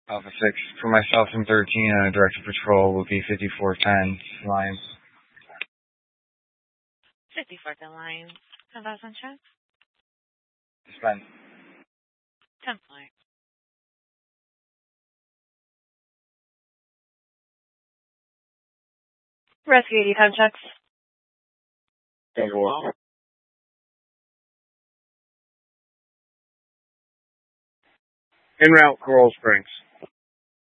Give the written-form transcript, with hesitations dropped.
Alpha 6. For myself and 13, Director Patrol will be 5410 Lions. 5410 Lions. 10,000 checks. Suspend. 10 flight. Rescue 80 time checks. Thank you. En route, Coral Springs.